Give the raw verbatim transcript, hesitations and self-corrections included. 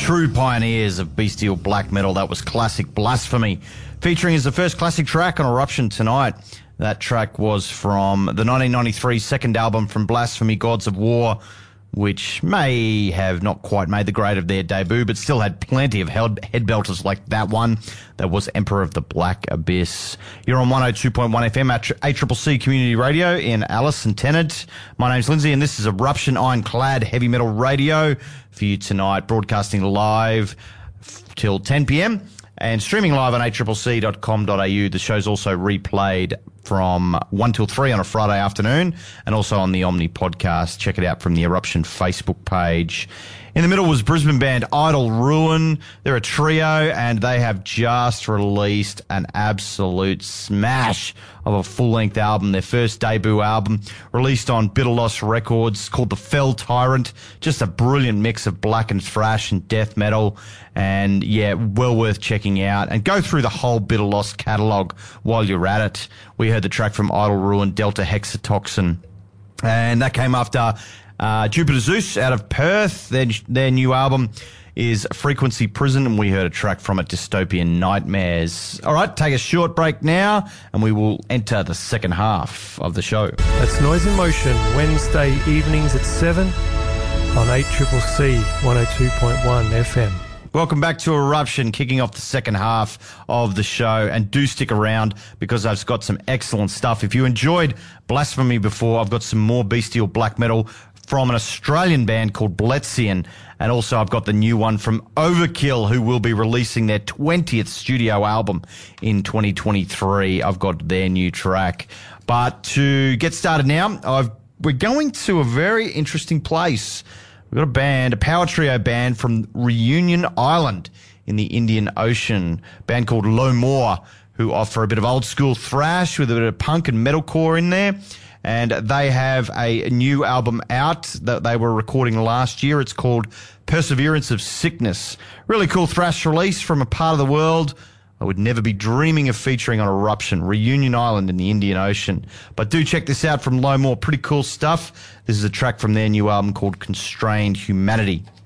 True pioneers of bestial black metal. That was classic Blasphemy, featuring as the first classic track on Eruption tonight. That track was from the nineteen ninety-three second album from Blasphemy, Gods of War, which may have not quite made the grade of their debut, but still had plenty of head belters like that one. That was Emperor of the Black Abyss. You're on one oh two point one F M at A C C C Community Radio in Alice and Tennant. My name's Lindsay, and this is Eruption Ironclad Heavy Metal Radio for you tonight, broadcasting live f- till ten p.m. and streaming live on a c c c dot com dot a u. The show's also replayed from one till three on a Friday afternoon, and also on the Omni podcast. Check it out from the Eruption Facebook page. In the middle was Brisbane band Idle Ruin. They're a trio, and they have just released an absolute smash of a full-length album, their first debut album, released on Bitter Loss Records, called The Fell Tyrant. Just a brilliant mix of black and thrash and death metal, and yeah, well worth checking out. And go through the whole Bitter Loss catalogue while you're at it. We heard the track from Idle Ruin, Delta Hexatoxin, and that came after uh, Jupiter Zeus out of Perth. Their, their new album is Frequency Prison, and we heard a track from it, Dystopian Nightmares. All right, take a short break now, and we will enter the second half of the show. That's Noise in Motion, Wednesday evenings at seven on A C C C one oh two point one F M. Welcome back to Eruption, kicking off the second half of the show. And do stick around, because I've got some excellent stuff. If you enjoyed Blasphemy before, I've got some more bestial black metal from an Australian band called Bletzian. And also I've got the new one from Overkill, who will be releasing their twentieth studio album in twenty twenty-three. I've got their new track. But to get started now, I've, we're going to a very interesting place. We've got a band, a power trio band from Reunion Island in the Indian Ocean, a band called Low More, who offer a bit of old school thrash with a bit of punk and metalcore in there. And they have a new album out that they were recording last year. It's called Perseverance of Sickness. Really cool thrash release from a part of the world I would never be dreaming of featuring on Eruption, Reunion Island in the Indian Ocean. But do check this out from Low More. Pretty cool stuff. This is a track from their new album called Constrained Humanity.